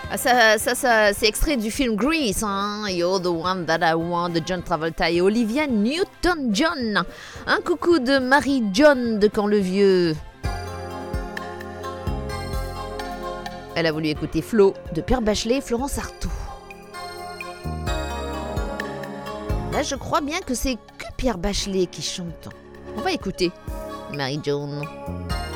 Ah, ça, c'est extrait du film Grease, hein. You're the one that I want de John Travolta et Olivia Newton-John. Un coucou de Marie-John de Camp-le-Vieux. Elle a voulu écouter Flo de Pierre Bachelet et Florence Artaud. Là, je crois bien que c'est que Pierre Bachelet qui chante. On va écouter Marie-John.